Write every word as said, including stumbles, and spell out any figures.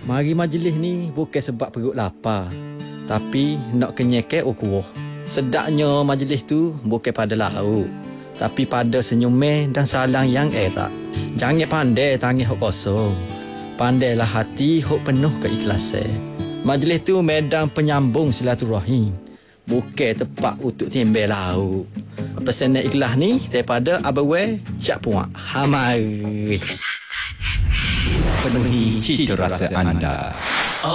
Mari majlis ni bukan sebab perut lapar, tapi nak kenyekek ukuh. Sedapnya majlis tu bukan pada lauk, tapi pada senyuman dan salam yang erat. Jangan pandai tangan hok kosong, pandailah hati hok penuh keikhlasan. Majlis tu medan penyambung silaturahim, bukan tempat untuk timbel lauk. Pesanan ikhlas ni daripada Abawe Cak Puak. Ha mari. Penuhi cita rasa anda.